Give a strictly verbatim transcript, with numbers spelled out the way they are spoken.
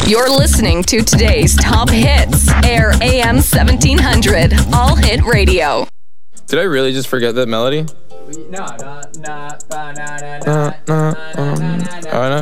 You're listening to today's top hits. Air A M seventeen hundred, All Hit Radio. Did I really just forget that melody? No, no, no, Uh, uh, um, oh, no.